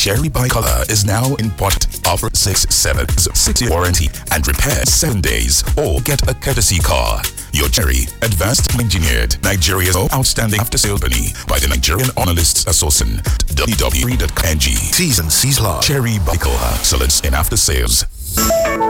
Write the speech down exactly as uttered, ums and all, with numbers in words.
Cherry Bicolor is now in port. Offer six, seven, six warranty and repair seven days, or get a courtesy car. Your Cherry, advanced engineered, Nigeria's outstanding after-sale company by the Nigerian Analysts Association. w w w dot n g. T's and C's law. Cherry Bicolor, excellence in after-sales.